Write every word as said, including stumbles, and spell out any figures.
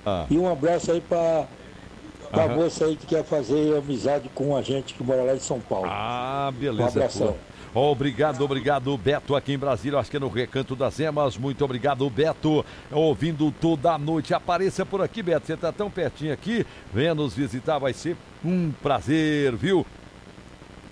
Ah. E um abraço aí pra, pra Aham. moça aí que quer fazer amizade com a gente que mora lá em São Paulo. Ah, Um beleza, pô. abração. Obrigado, obrigado, Beto, aqui em Brasília, acho que é no Recanto das Emas. Muito obrigado, Beto, ouvindo toda a noite. Apareça por aqui, Beto, você tá tão pertinho aqui, venha nos visitar, vai ser um prazer, viu?